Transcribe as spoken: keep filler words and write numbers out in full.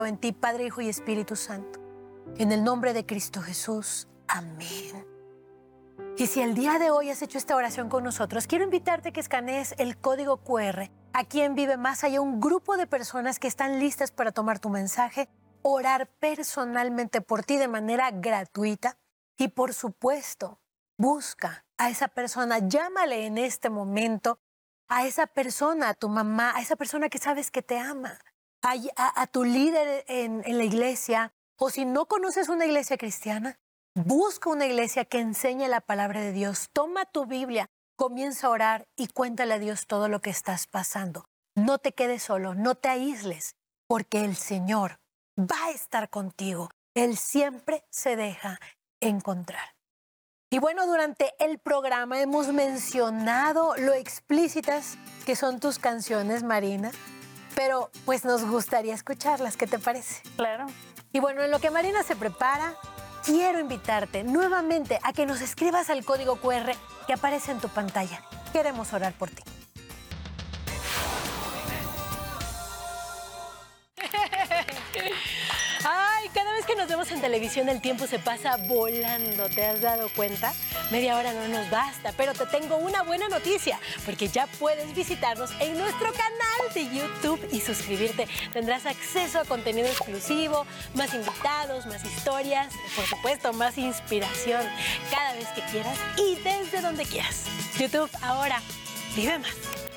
en ti, Padre, Hijo y Espíritu Santo. En el nombre de Cristo Jesús. Amén. Y si el día de hoy has hecho esta oración con nosotros, quiero invitarte a que escanees el código cu erre. Aquí en Vive Más hay un grupo de personas que están listas para tomar tu mensaje, orar personalmente por ti de manera gratuita. Y por supuesto, busca a esa persona, llámale en este momento a esa persona, a tu mamá, a esa persona que sabes que te ama, a, a, a tu líder en, en la iglesia, o si no conoces una iglesia cristiana, busca una iglesia que enseñe la palabra de Dios. Toma tu Biblia, comienza a orar y cuéntale a Dios todo lo que estás pasando. No te quedes solo, no te aísles, porque el Señor va a estar contigo. Él siempre se deja encontrar. Y bueno, durante el programa hemos mencionado lo explícitas que son tus canciones, Marina, pero pues nos gustaría escucharlas. ¿Qué te parece? Claro. Y bueno, en lo que Marina se prepara, quiero invitarte nuevamente a que nos escribas al código cu erre que aparece en tu pantalla. Queremos orar por ti. Ay, cada vez que nos vemos en televisión el tiempo se pasa volando, ¿te has dado cuenta? Media hora no nos basta, pero te tengo una buena noticia, porque ya puedes visitarnos en nuestro canal de YouTube y suscribirte. Tendrás acceso a contenido exclusivo, más invitados, más historias, por supuesto, más inspiración, cada vez que quieras y desde donde quieras. YouTube ahora, Vive Más.